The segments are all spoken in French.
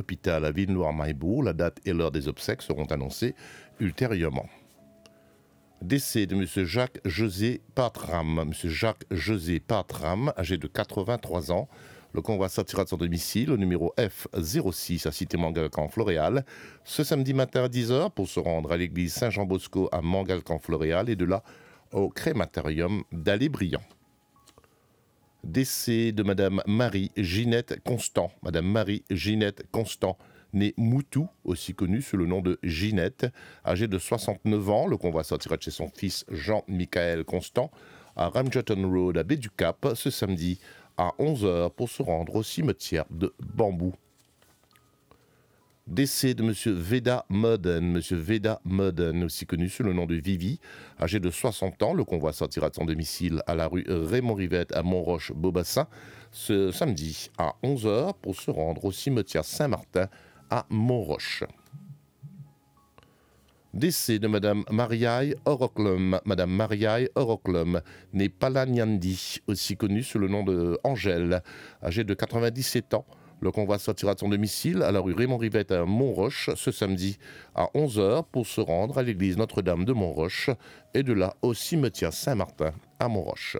l'hôpital à Ville-Loire-Maillebourg. La date et l'heure des obsèques seront annoncées ultérieurement. Décès de M. Jacques-José Patram. M. Jacques-José Patram, âgé de 83 ans. Le convoi sortira de son domicile au numéro F06 à Cité-Mangalcan-Floréal ce samedi matin à 10h pour se rendre à l'église Saint-Jean-Bosco à Mangalcan-Floréal et de là au crématorium d'Allé-Briand. Décès de Madame Marie-Ginette Constant. Madame Marie-Ginette Constant, née Moutou, aussi connue sous le nom de Ginette, âgée de 69 ans. Le convoi sortira de chez son fils Jean-Michael Constant à Ramjoton Road à Baie du Cap ce samedi à 11h pour se rendre au cimetière de Bambou. Décès de M. Veda Modden. M. Veda Modden, aussi connu sous le nom de Vivi, âgé de 60 ans. Le convoi sortira de son domicile à la rue Raymond-Rivette à Montroche-Beaubassin ce samedi à 11h pour se rendre au cimetière Saint-Martin à Montroche. Décès de Madame Mariaï Oroklum. Madame Mariaï Oroklum, née Palanyandi, aussi connue sous le nom de Angèle, âgée de 97 ans. Le convoi sortira de son domicile à la rue Raymond-Rivette à Montroche ce samedi à 11h pour se rendre à l'église Notre-Dame de Montroche et de là au cimetière Saint-Martin à Montroche.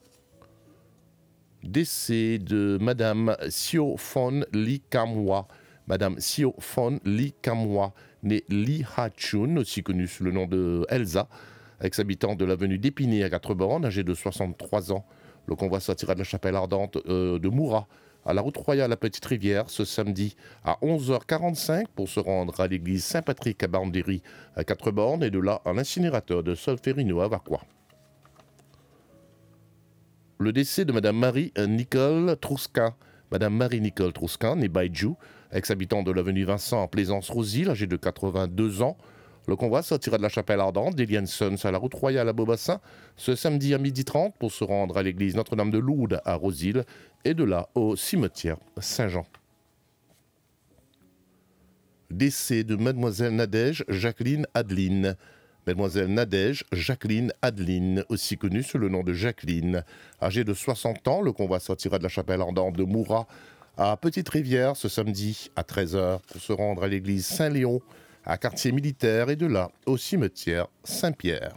Décès de Madame Sio Phon Lee Kamwa. Madame Sio Phon Lee Kamwa, née Lee Ha-chun, aussi connue sous le nom de Elsa, ex-habitante de l'avenue d'Épinay à Quatre-Bornes, âgée de 63 ans. Le convoi sortira de la chapelle ardente de Moura à la route royale à Petite-Rivière ce samedi à 11h45 pour se rendre à l'église Saint-Patrick à Barndéry à Quatre-Bornes et de là à l'incinérateur de Solferino à Vacois. Le décès de Madame Marie-Nicole Trousquin. Madame Marie-Nicole Trousquin, née Baïdjou, ex-habitante de l'avenue Vincent à Plaisance-Rosille, âgée de 82 ans. Le convoi sortira de la chapelle ardente d'Eliane Sons à la route royale à Beaubassin ce samedi à 12h30 pour se rendre à l'église Notre-Dame de Lourdes à Rosille et de là au cimetière Saint-Jean. Décès de Mademoiselle Nadège Jacqueline Adeline. Mademoiselle Nadège Jacqueline Adeline, aussi connue sous le nom de Jacqueline. Âgée de 60 ans, le convoi sortira de la chapelle ardente de Moura à Petite-Rivière ce samedi à 13h pour se rendre à l'église Saint-Léon à Quartier Militaire et de là au cimetière Saint-Pierre.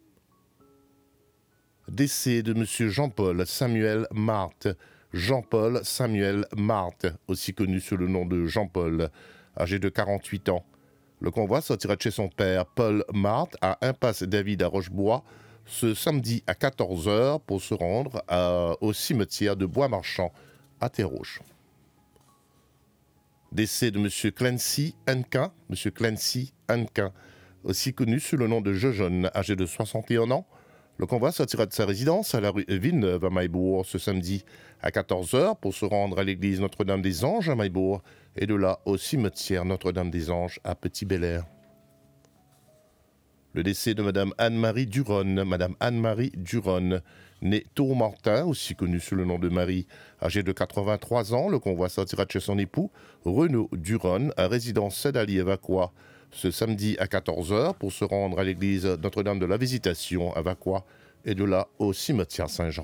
Décès de M. Jean-Paul Samuel Marthe. Jean-Paul Samuel Marthe, aussi connu sous le nom de Jean-Paul, âgé de 48 ans. Le convoi sortira de chez son père, Paul Marthe, à Impasse David à Rochebois, ce samedi à 14h pour se rendre au cimetière de Bois-Marchand à Terrouge. Décès de M. Clancy Hanquin. M. Clancy Hanquin, aussi connu sous le nom de Jojon, âgé de 61 ans. Le convoi sortira de sa résidence à la rue Villeneuve à Maillebourg ce samedi à 14h pour se rendre à l'église Notre-Dame-des-Anges à Maillebourg et de là au cimetière Notre-Dame-des-Anges à Petit-Bel-Air. Le décès de Madame Anne-Marie Duronne. Madame Anne-Marie Duronne, née Tourmartin, aussi connue sous le nom de Marie, âgée de 83 ans. Le convoi sortira de chez son époux, Renaud Duronne, à résidence Sedali à Vacois, ce samedi à 14h pour se rendre à l'église Notre-Dame de la Visitation à Vacois et de là au cimetière Saint-Jean.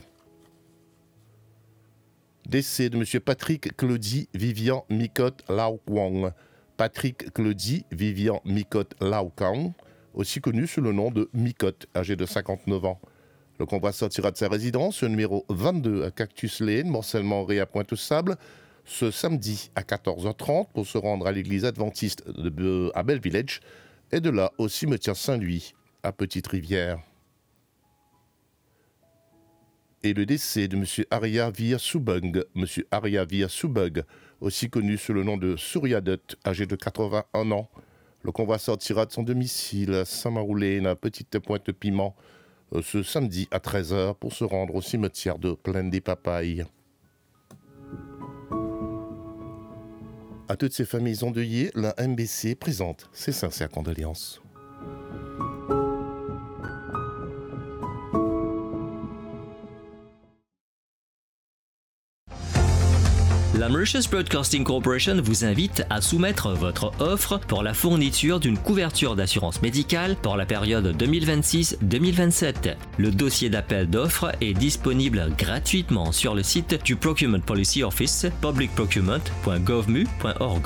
Décès de M. Patrick Claudie Vivian Mikot Laukwang. Patrick Claudie Vivian Mikot Laukwang, aussi connu sous le nom de Mikot, âgé de 59 ans. Le convoi sortira de sa résidence, au numéro 22 à Cactus Lane, Morcellement-Ré à Pointe-aux-Sables, ce samedi à 14h30 pour se rendre à l'église adventiste à Bell Village et de là au cimetière Saint-Louis à Petite-Rivière. Et le décès de M. Arya Vir Subung. M. Arya Vir Subung, aussi connu sous le nom de Suryadut, âgé de 81 ans. Le convoi sortira de son domicile à Saint-Maroulé, à Petite-Pointe-Piment, ce samedi à 13h pour se rendre au cimetière de Plaine des Papayes. À toutes ces familles endeuillées, la MBC présente ses sincères condoléances. La Mauritius Broadcasting Corporation vous invite à soumettre votre offre pour la fourniture d'une couverture d'assurance médicale pour la période 2026-2027. Le dossier d'appel d'offres est disponible gratuitement sur le site du Procurement Policy Office publicprocurement.govmu.org.